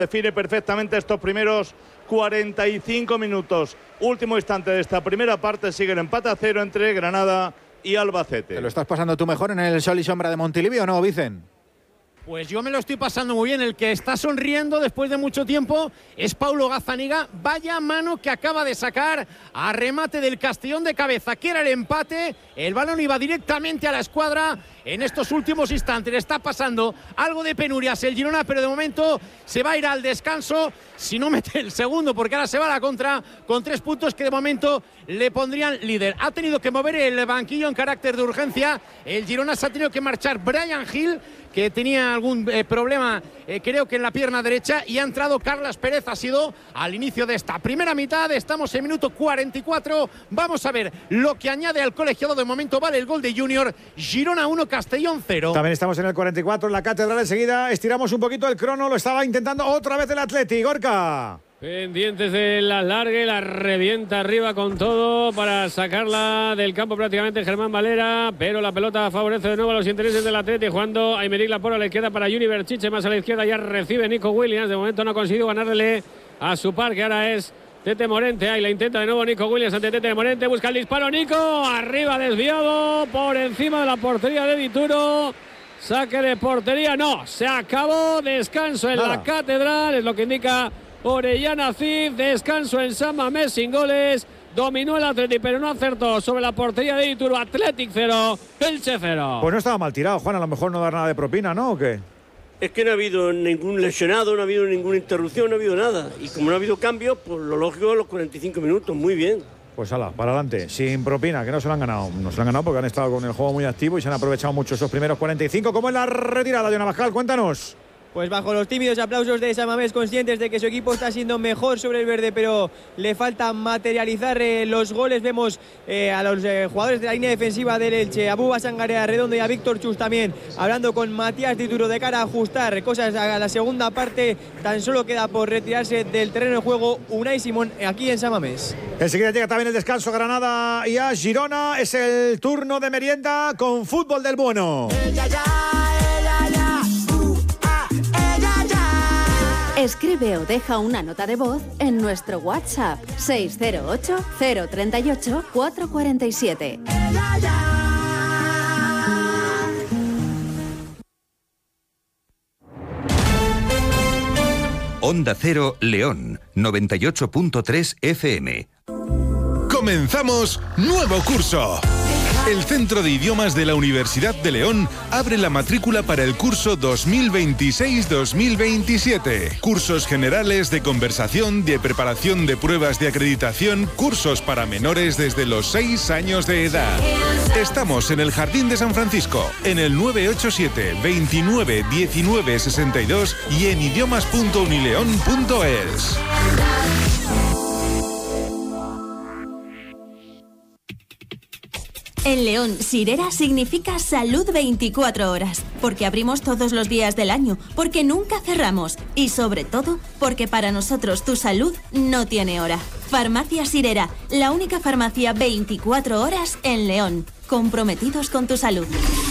Define perfectamente estos primeros 45 minutos. Último instante de esta primera parte, sigue el empate a 0 entre Granada y Albacete. ¿Te lo estás pasando tú mejor en el sol y sombra de Montilivi o no, Vicen? Pues yo me lo estoy pasando muy bien. El que está sonriendo después de mucho tiempo es Paulo Gazzaniga. Vaya mano que acaba de sacar a remate del Castellón de cabeza, que era el empate. El balón iba directamente a la escuadra. En estos últimos instantes le está pasando algo de penurias el Girona, pero de momento se va a ir al descanso si no mete el segundo, porque ahora se va a la contra con 3 puntos que de momento le pondrían líder. Ha tenido que mover el banquillo en carácter de urgencia. El Girona se ha tenido que marchar Brian Hill, que tenía algún problema, creo que en la pierna derecha, y ha entrado Carlas Pérez. Ha sido al inicio de esta primera mitad. Estamos en minuto 44. Vamos a ver lo que añade al colegiado. De momento vale el gol de Junior. Girona 1, Castellón 0. También estamos en el 44, en la Catedral. Enseguida estiramos un poquito el crono. Lo estaba intentando otra vez el Atleti. Gorka. Pendientes de la largue, la revienta arriba con todo para sacarla del campo prácticamente Germán Valera, pero la pelota favorece de nuevo a los intereses del Atleti, jugando Aymeric Laporte a la izquierda para Junior Chiche, más a la izquierda ya recibe Nico Williams. De momento no ha conseguido ganarle a su par, que ahora es Tete Morente. Ahí la intenta de nuevo Nico Williams ante Tete Morente, busca el disparo Nico, arriba desviado por encima de la portería de Dituro. Saque de portería, no, se acabó. Descanso en la Catedral, es lo que indica Orellana Cid. Descanso en San Mamés sin goles. Dominó el Atleti, pero no acertó sobre la portería de Dituro. Athletic 0, Elche 0. Pues no estaba mal tirado, Juan. A lo mejor no dar nada de propina, ¿no? ¿O qué? Es que no ha habido ningún lesionado, no ha habido ninguna interrupción, no ha habido nada. Y como no ha habido cambios, pues lo lógico, los 45 minutos, muy bien. Pues ala, para adelante, sin propina, que no se lo han ganado. No se lo han ganado porque han estado con el juego muy activo y se han aprovechado mucho esos primeros 45. ¿Cómo es la retirada, Joan Abascal? Cuéntanos. Pues bajo los tímidos aplausos de San Mamés, conscientes de que su equipo está siendo mejor sobre el verde, pero le falta materializar los goles. Vemos a los jugadores de la línea defensiva del Elche, a Buba Sangarea Redondo y a Víctor Chus también, hablando con Matías Dituro de cara a ajustar cosas a la segunda parte. Tan solo queda por retirarse del terreno de juego Unai Simón aquí en San Mamés. Enseguida llega también el descanso Granada y a Girona. Es el turno de merienda con fútbol del bueno. Escribe o deja una nota de voz en nuestro WhatsApp 608-038-447. Onda Cero León, 98.3 FM. Comenzamos nuevo curso. El Centro de Idiomas de la Universidad de León abre la matrícula para el curso 2026-2027. Cursos generales de conversación, de preparación de pruebas de acreditación, cursos para menores desde los 6 años de edad. Estamos en el Jardín de San Francisco, en el 987 29 19 62 y en idiomas.unileon.es. En León, Sirera significa salud 24 horas, porque abrimos todos los días del año, porque nunca cerramos y sobre todo, porque para nosotros tu salud no tiene hora. Farmacia Sirera, la única farmacia 24 horas en León, comprometidos con tu salud.